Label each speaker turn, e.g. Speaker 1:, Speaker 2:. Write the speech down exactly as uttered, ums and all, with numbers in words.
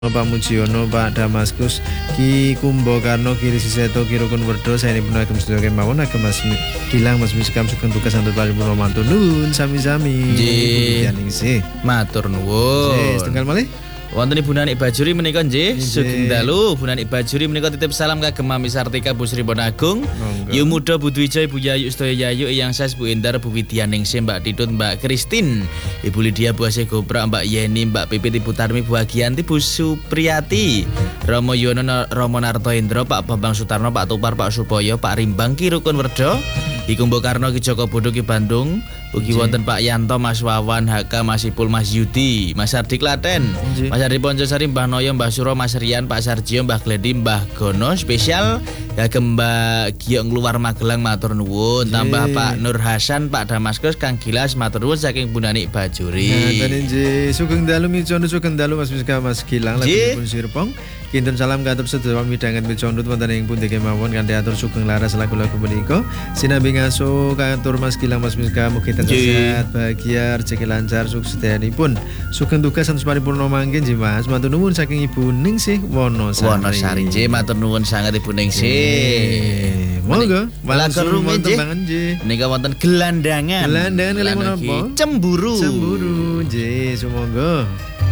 Speaker 1: Pak Mujiono, Pak Damaskus, Ki Kumbakarna, Ki Risiseto, Ki Rukun Werdo, saenipun agem sedaya kemawon agem Mas Gilang, Mas Miskam sugeng tugas antur paripurna matur nuwun sami-sami.
Speaker 2: Nggih. Matur nuwun.
Speaker 1: Nggih, setunggal malih.
Speaker 2: Wonten Ibu Nanik Bajuri menika nggih sugeng dalu. Ibu Nanik Bajuri menika titip salam kagem Mami Sartika Bu Sri Agung. Yu Muda Bu Dwija Ibu Yayu Sedaya Yayu Eyang Sas Bu Endar Bu Widyaningsih Mbak Ditut Mbak Kristin Ibu Lydia Bu Asih Gopra Mbak Yeni Mbak Pipit Ibu Tarmi Bu Agianti Bu Supriyati Romo Yono Romo Narto Indro Pak Bambang Sutarno Pak Tupar Pak Supoyo Pak Rimbang Ki Rukun Werdo Ki Kumbakarna Ki Joko Bodo Ki Bandung ugi wonten Pak Yanto Mas Wawan Haka Mas Ipul Mas Yudi Mas Ardi Klaten Mas Ardi Poncosari Mbah Noyo Mbah Suro Mas Rian Pak Sarjio Mbah Gledi Mbah Gono spesial kagem Mbak Giong Luar Magelang matur nuwun tambah Pak Nur Hasan Pak Damaskus Kang Gilas matur nuwun saking Bu Nanik Bajuri.
Speaker 1: Ngaten nggih sugeng dalu micono sugeng dalu Mas Miska Mas Gilang lagunipun Sirpong. Kinten salam katur sedaya midhanget micondut wonten ing pundi kemawon kanthi atur sugeng laras lagu-lagu menika. Sinambi ngaso katur Mas Gilang Mas Miska mugi tansah sehat bahagia rezeki lancar sukses sedayanipun. Sugeng tugas santos paripurna mangke nggih Mas. Matur nuwun saking Ibu Ningsih Wonosari.
Speaker 2: Wonosari nggih matur nuwun sanget Ibu Ningsih.
Speaker 1: Monggo
Speaker 2: langsung
Speaker 1: wonten tembangan nggih.
Speaker 2: Menika wonten gelandangan.
Speaker 1: Gelandangan kaliyan menapa?
Speaker 2: Cemburu.
Speaker 1: Cemburu nggih sumangga.